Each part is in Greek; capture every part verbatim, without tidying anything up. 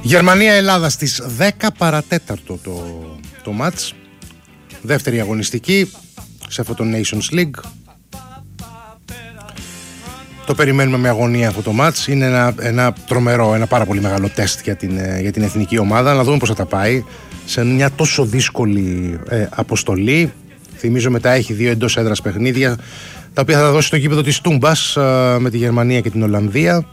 Γερμανία-Ελλάδα στις δέκα παρατέταρτο το, το μάτς. Δεύτερη αγωνιστική σε αυτό το Nations League. Το περιμένουμε με αγωνία αυτό το μάτς. Είναι ένα, ένα τρομερό, ένα πάρα πολύ μεγάλο τεστ για την, για την εθνική ομάδα. Να δούμε πώς θα τα πάει σε μια τόσο δύσκολη ε, αποστολή. Θυμίζω μετά έχει δύο εντός έδρας παιχνίδια, τα οποία θα τα δώσει στο γήπεδο της Τούμπας ε, με τη Γερμανία και την Ολλανδία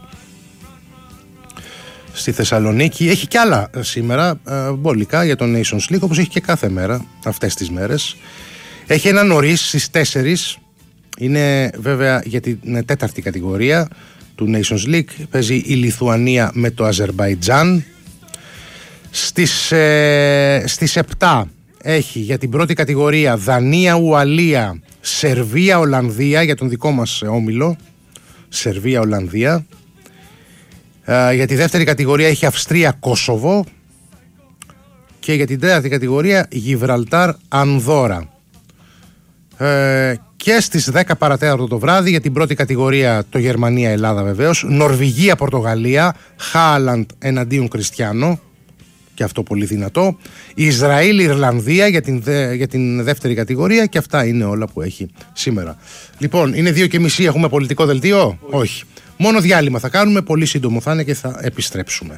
στη Θεσσαλονίκη. Έχει και άλλα σήμερα ε, μπολικά για το Nations League, όπως έχει και κάθε μέρα αυτές τις μέρες. Έχει ένα νωρίς στις τέσσερις. Είναι βέβαια για την τέταρτη κατηγορία του Nations League. Παίζει η Λιθουανία με το Αζερμπαϊτζάν. Στις, ε, στις επτά έχει για την πρώτη κατηγορία Δανία, Ουαλία, Σερβία, Ολλανδία για τον δικό μας όμιλο. Σερβία, Ολλανδία. Ε, για τη δεύτερη κατηγορία έχει Αυστρία, Κόσοβο. Και για την τέταρτη κατηγορία Γιβραλτάρ, Ανδόρα. Ε, και στις δέκα παρατέταρτο το βράδυ για την πρώτη κατηγορία το Γερμανία-Ελλάδα βεβαίως. Νορβηγία, Πορτογαλία, Χάλαντ εναντίον Κριστιάνο. Και αυτό πολύ δυνατό. Ισραήλ, Ιρλανδία για την, δε, για την δεύτερη κατηγορία. Και αυτά είναι όλα που έχει σήμερα. Λοιπόν, είναι δύο και μισή, έχουμε πολιτικό δελτίο? Όχι. Όχι. Μόνο διάλειμμα θα κάνουμε, πολύ σύντομο θα είναι και θα επιστρέψουμε.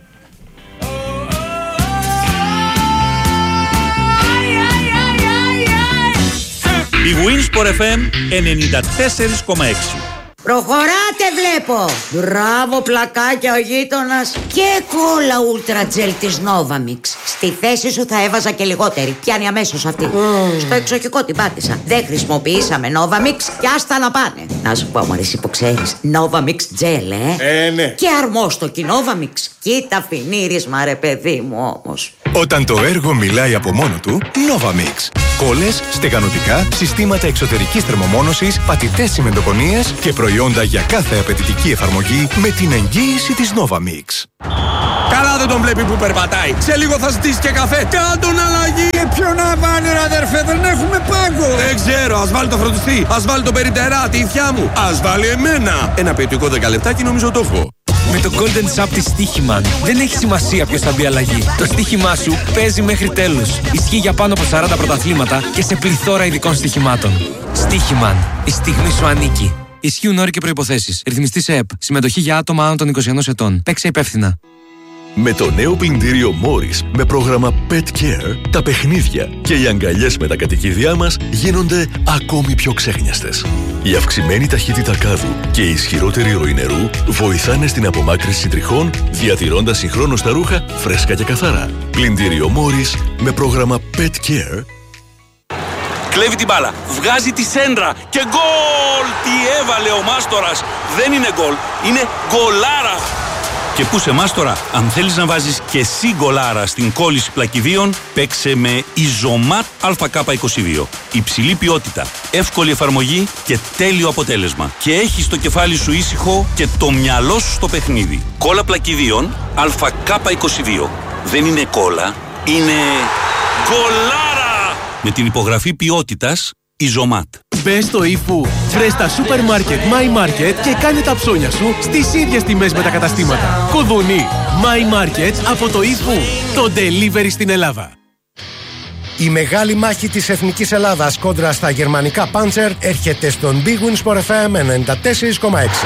Η Winsport εφ εμ ενενήντα τέσσερα κόμμα έξι. Προχωράτε βλέπω. Μπράβο πλακάκια ο γείτονας. Και κόλλα ούλτρα τζελ της Novamix. Στη θέση σου θα έβαζα και λιγότερη. Πιάνει αμέσως αυτή. mm. Στο εξοχικό την πάτησα. Δεν χρησιμοποιήσαμε Novamix και άστα να πάνε. Να σου πω μωρέ εσύ που ξέρεις, Novamix τζελ ε. Ε ναι. Και αρμόστοκι Novamix. Κοίτα φινίρισμα ρε παιδί μου όμως. Όταν το έργο μιλάει από μόνο του, Novamix. Κόλλες, στεγανοτικά, συστήματα εξωτερικής θερμομόνωσης, πατητές τσιμεντοκονίες και προϊόντα για κάθε απαιτητική εφαρμογή με την εγγύηση της Novamix. Καλά δεν τον βλέπει που περπατάει. Σε λίγο θα ζητήσει και καφέ. Κάντον αλλαγή. Και ποιο να βάλει ρε αδερφέ, δεν έχουμε πάγκο. Δεν ξέρω, ας βάλει το φροντιστή. Ας βάλει το περιπτερά, τη ηθιά μου. Ας βάλει εμένα. Ένα ποιοτικό δέκα λεπτάκι νομίζω το έχω. Με το Golden Shop της Στοίχημαν δεν έχει σημασία ποιος θα μπει αλλαγή. Το στοίχημά σου παίζει μέχρι τέλους. Ισχύει για πάνω από σαράντα πρωταθλήματα και σε πληθώρα ειδικών στοιχημάτων. Στοίχημαν. Η στιγμή σου ανήκει. Ισχύουν όροι και προϋποθέσεις. Ρυθμιστής ΕΕΠ. Συμμετοχή για άτομα άνω των είκοσι ενός ετών. Παίξε υπεύθυνα. Με το νέο πλυντήριο Morris με πρόγραμμα Pet Care, τα παιχνίδια και οι αγκαλιές με τα κατοικίδια μας γίνονται ακόμη πιο ξέχνιαστες. Η αυξημένη ταχύτητα κάδου και η ισχυρότερη ροή νερού βοηθάνε στην απομάκρυνση τριχών, διατηρώντας συγχρόνως τα ρούχα φρέσκα και καθαρά. Πλυντήριο Morris με πρόγραμμα Pet Care. Κλέβει την μπάλα, βγάζει τη σέντρα και γκολ! Τι έβαλε ο Μάστορας! Δεν είναι γκολ, είναι γκολάρα! Και πού σε Μάστορα, αν θέλεις να βάζεις και εσύ γκολάρα στην κόλληση πλακιδίων, παίξε με Ιζωμάτ Α Κ είκοσι δύο. Υψηλή ποιότητα, εύκολη εφαρμογή και τέλειο αποτέλεσμα. Και έχεις το κεφάλι σου ήσυχο και το μυαλό σου στο παιχνίδι. Κόλλα πλακιδίων Α Κ είκοσι δύο. Δεν είναι κόλλα, είναι γκολάρα! Με την υπογραφή ποιότητας Ιζωμάτ. Μπες στο eFood, βρες τα σούπερ μάρκετ My Market και κάνε τα ψώνια σου στις ίδιες τιμές με τα καταστήματα. Κουδουνί, My Market από το eFood, το delivery στην Ελλάδα. Η μεγάλη μάχη της Εθνικής Ελλάδας κόντρα στα γερμανικά Panzer έρχεται στον Big Win Sport εφ εμ ενενήντα τέσσερα κόμμα έξι.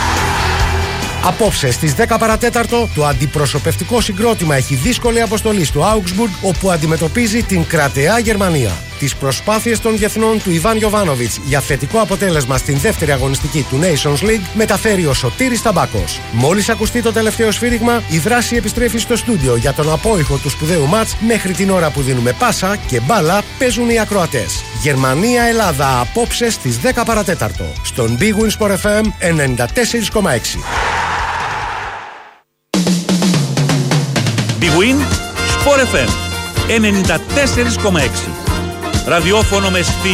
Απόψε στις δέκα παρατέταρτο το αντιπροσωπευτικό συγκρότημα έχει δύσκολη αποστολή στο Augsburg, όπου αντιμετωπίζει την κρατεά Γερμανία. Τις προσπάθειες των διεθνών του Ιβάν Γιοβάνοβιτς για θετικό αποτέλεσμα στην δεύτερη αγωνιστική του Nations League μεταφέρει ο Σωτήρης Ταμπάκος. Μόλις ακουστεί το τελευταίο σφύριγμα, η δράση επιστρέφει στο στούντιο για τον απόϊχο του σπουδαίου μάτς. Μέχρι την ώρα που δίνουμε πάσα και μπάλα παίζουν οι ακροατές. Γερμανία-Ελλάδα απόψε στις δέκα παρατέταρτο στον Big Win Sport εφ εμ ενενήντα τέσσερα κόμμα έξι. Big Win Sport εφ εμ ενενήντα τέσσερα κόμμα έξι. Ραδιόφωνο με